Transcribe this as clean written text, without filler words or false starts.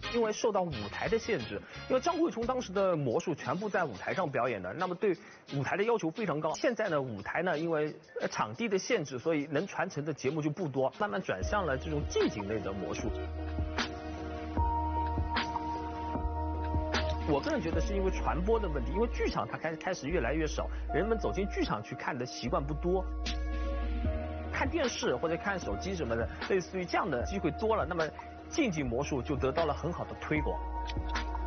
因为受到舞台的限制，因为张惠聪当时的魔术全部在舞台上表演的，那么对舞台的要求非常高。现在呢，舞台呢因为场地的限制，所以能传承的节目就不多，慢慢转向了这种近景类的魔术。我个人觉得是因为传播的问题，因为剧场它开始越来越少，人们走进剧场去看的习惯不多。看电视或者看手机什么的，类似于这样的机会多了，那么近景魔术就得到了很好的推广。